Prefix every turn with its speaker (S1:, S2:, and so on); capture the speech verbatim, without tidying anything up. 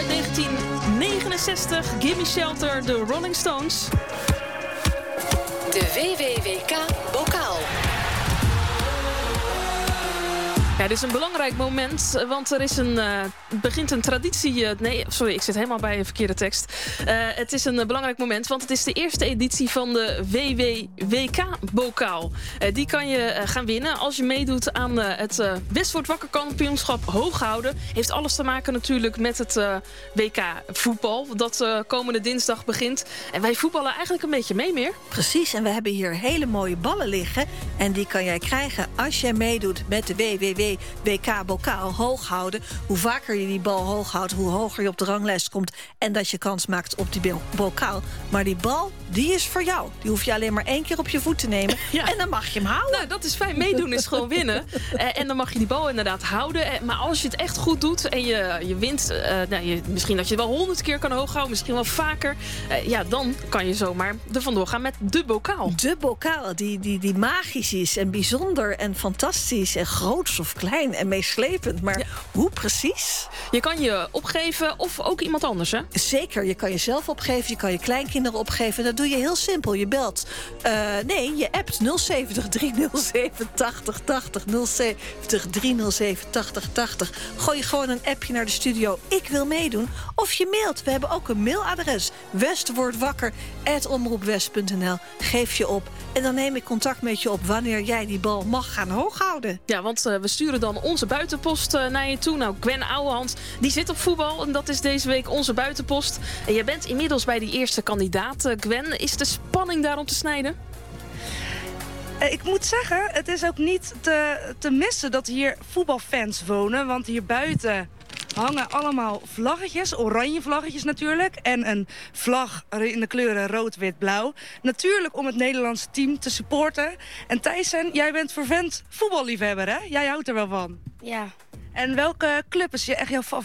S1: uit negentien negenenzestig. Gimme Shelter, de Rolling Stones.
S2: De W W W K-bokaal.
S1: Ja, dit is een belangrijk moment, want er is een, uh, begint een traditie... Uh, nee, sorry, ik zit helemaal bij een verkeerde tekst. Uh, het is een uh, belangrijk moment, want het is de eerste editie van de W W W K-bokaal. Uh, die kan je uh, gaan winnen als je meedoet aan uh, het uh, Westwoord Wakker kampioenschap hooghouden. Heeft alles te maken natuurlijk met het uh, W K-voetbal, dat uh, komende dinsdag begint. En wij voetballen eigenlijk een beetje mee meer.
S3: Precies, en we hebben hier hele mooie ballen liggen. En die kan jij krijgen als jij meedoet met de W W W W K-bokaal hoog houden. Hoe vaker je die bal hoog houdt, hoe hoger je op de ranglijst komt en dat je kans maakt op die bokaal. Maar die bal, die is voor jou. Die hoef je alleen maar één keer op je voet te nemen. Ja. En dan mag je hem houden.
S1: Nou, dat is fijn. Meedoen is gewoon winnen. Uh, en dan mag je die bal inderdaad houden. Uh, maar als je het echt goed doet en je, je wint... Uh, nou, je, misschien dat je het wel honderd keer kan hoog houden, misschien wel vaker. Uh, ja, dan kan je zomaar er vandoor gaan met de bokaal.
S3: De bokaal, die, die, die magisch is en bijzonder en fantastisch en groots of klein en meeslepend. Maar ja. Hoe precies?
S1: Je kan je opgeven of ook iemand anders, hè?
S3: Zeker, je kan jezelf opgeven, je kan je kleinkinderen opgeven. Dat doe je heel simpel. Je belt, uh, nee, je appt nul zeventig drie nul zeven tachtig tachtig, nul zeventig drie nul zeven tachtig tachtig. Gooi je gewoon een appje naar de studio, ik wil meedoen. Of je mailt, we hebben ook een mailadres, westwoordwakker apenstaartje omroepwest punt n l. Geef je op en dan neem ik contact met je op wanneer jij die bal mag gaan hooghouden.
S1: Ja, want uh, we sturen dan onze buitenpost uh, naar je toe. Nou, Gwen Ouwehand, die zit op voetbal en dat is deze week onze buitenpost. En jij bent inmiddels bij die eerste kandidaat, uh, Gwen. Is de spanning daarom te snijden?
S4: Uh, ik moet zeggen, het is ook niet te, te missen dat hier voetbalfans wonen. Want hier buiten hangen allemaal vlaggetjes, oranje vlaggetjes natuurlijk. En een vlag in de kleuren rood, wit, blauw. Natuurlijk om het Nederlandse team te supporten. En Thijssen, jij bent vervent voetballiefhebber, hè? Jij houdt er wel van.
S5: Ja.
S4: En welke club is je echt jouw